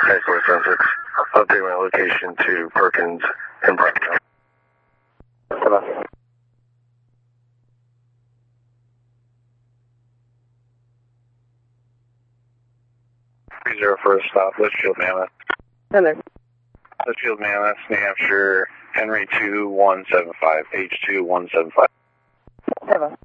Echo 76. Update my location to Perkins and Browntown. Hello. 31st stop, Litchfield, Mammoth. Hello. Litchfield, Mammoth, New Hampshire, Henry 2175, H2175. Hello.